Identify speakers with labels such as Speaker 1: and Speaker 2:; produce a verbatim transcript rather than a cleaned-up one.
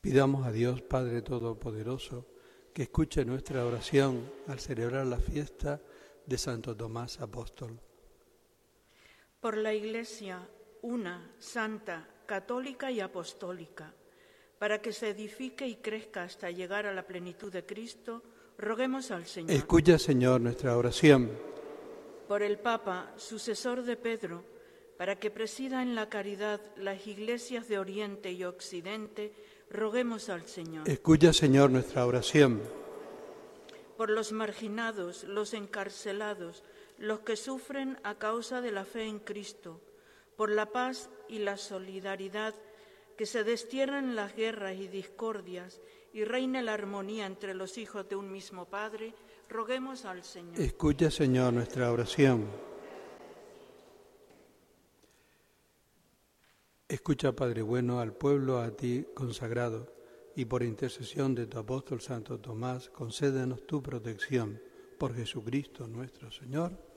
Speaker 1: Pidamos a Dios Padre Todopoderoso que escuche nuestra oración al celebrar la fiesta de Santo Tomás Apóstol.
Speaker 2: Por la Iglesia, una, santa, católica y apostólica, para que se edifique y crezca hasta llegar a la plenitud de Cristo, roguemos al Señor.
Speaker 1: Escucha, Señor, nuestra oración.
Speaker 2: Por el Papa, sucesor de Pedro, para que presida en la caridad las iglesias de Oriente y Occidente, roguemos al Señor.
Speaker 1: Escucha, Señor, nuestra oración.
Speaker 2: Por los marginados, los encarcelados, los que sufren a causa de la fe en Cristo, por la paz y la solidaridad, que se destierren las guerras y discordias y reine la armonía entre los hijos de un mismo Padre, roguemos al Señor.
Speaker 1: Escucha, Señor, nuestra oración. Escucha, Padre bueno, al pueblo a ti consagrado, y por intercesión de tu apóstol Santo Tomás, concédenos tu protección. Por Jesucristo nuestro Señor.